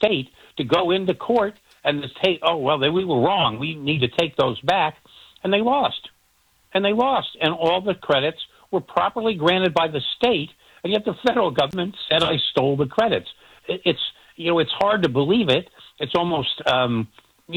state to go into court and to say, oh, well, we were wrong. We need to take those back. And they lost. And all the credits were properly granted by the state, and yet the federal government said I stole the credits. It's hard to believe it. It's almost, a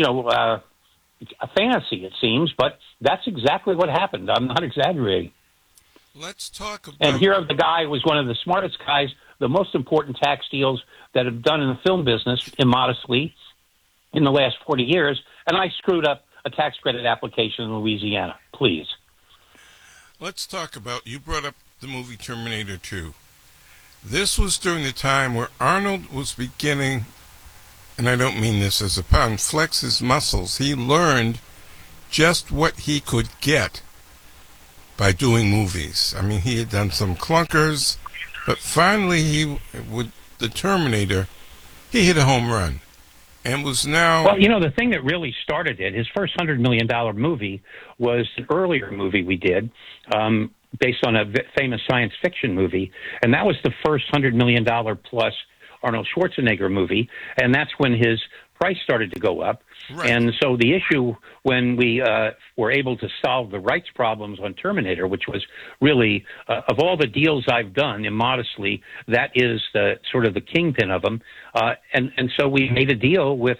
fantasy, it seems, but that's exactly what happened. I'm not exaggerating. Let's talk about... And here the guy was one of the smartest guys, the most important tax deals that have done in the film business, immodestly, in the last 40 years, and I screwed up a tax credit application in Louisiana. Please. Let's talk about, you brought up the movie Terminator 2. This was during the time where Arnold was beginning, and I don't mean this as a pun, flex his muscles. He learned just what he could get by doing movies. I mean, he had done some clunkers, but finally with the Terminator, he hit a home run. And was now... Well, the thing that really started it, his first $100 million movie was an earlier movie we did, based on a famous science fiction movie, and that was the first $100 million plus Arnold Schwarzenegger movie, and that's when his price started to go up. Right. And so the issue when we were able to solve the rights problems on Terminator, which was really, of all the deals I've done, immodestly, that is the sort of the kingpin of them. And so we made a deal with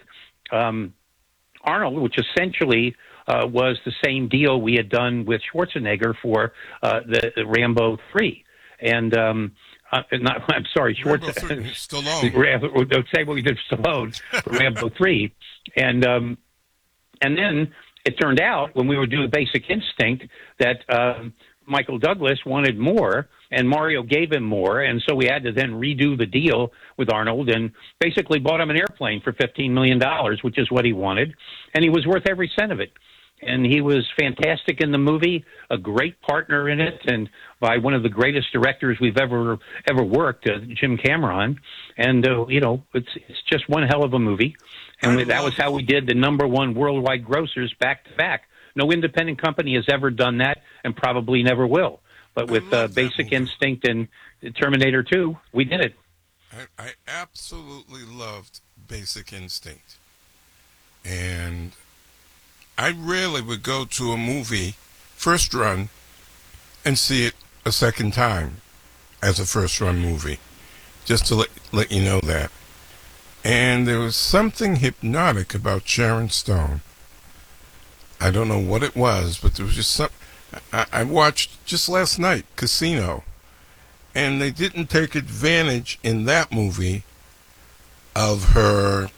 Arnold, which essentially was the same deal we had done with Schwarzenegger for the Rambo 3. And I'm sorry, Stallone. Say what we did for Stallone for Rambo 3. And then it turned out when we were doing Basic Instinct that Michael Douglas wanted more, and Mario gave him more, and so we had to then redo the deal with Arnold and basically bought him an airplane for $15 million, which is what he wanted, and he was worth every cent of it. And he was fantastic in the movie, a great partner in it, and by one of the greatest directors we've ever worked, Jim Cameron. And it's just one hell of a movie. And that was how we did the #1 worldwide grossers back to back. No independent company has ever done that, and probably never will. But with Basic Instinct and Terminator 2, we did it. I absolutely loved Basic Instinct, and I rarely would go to a movie, first run, and see it a second time as a first-run movie, just to let you know that. And there was something hypnotic about Sharon Stone. I don't know what it was, but there was just something. I watched just last night, Casino, and they didn't take advantage in that movie of her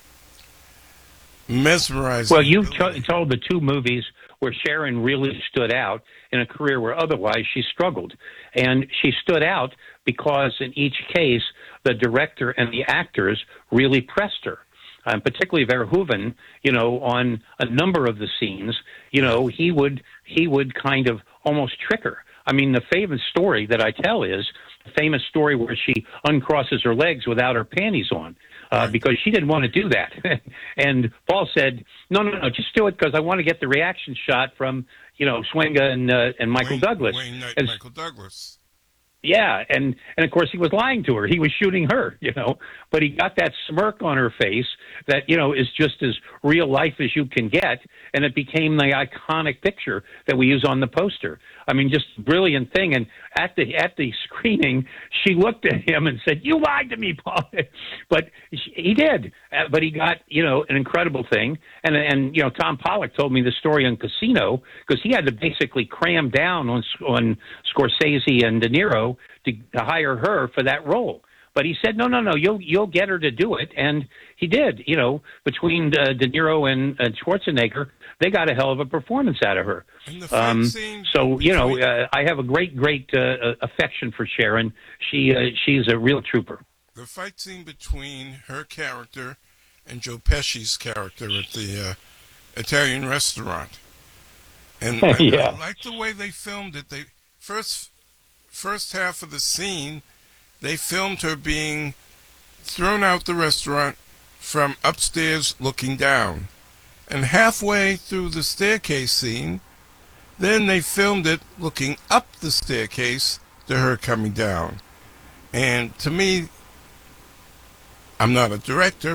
mesmerizing. Well, you told the two movies where Sharon really stood out in a career where otherwise she struggled. And she stood out because in each case, the director and the actors really pressed her. Particularly Verhoeven, on a number of the scenes, he would kind of almost trick her. I mean, the famous story that I tell is the famous story where she uncrosses her legs without her panties on. Because she didn't want to do that. And Paul said, no, just do it because I want to get the reaction shot from, Schwenga and Michael Douglas. Michael Douglas. Yeah, and of course he was lying to her. He was shooting her, but he got that smirk on her face that, is just as real life as you can get, and it became the iconic picture that we use on the poster. I mean, just a brilliant thing. And at the screening, she looked at him and said, "You lied to me, Paul." But he did. But he got, an incredible thing. And Tom Pollock told me the story on Casino because he had to basically cram down on Scorsese and De Niro to hire her for that role. But he said, no, you'll get her to do it. And he did, between De Niro and Schwarzenegger, they got a hell of a performance out of her. And the fight scene I have a great affection for Sharon. She's a real trooper. The fight scene between her character and Joe Pesci's character at the Italian restaurant. And yeah. I like the way they filmed it. They first half of the scene, they filmed her being thrown out the restaurant from upstairs looking down. And halfway through the staircase scene, then they filmed it looking up the staircase to her coming down. And to me, I'm not a director,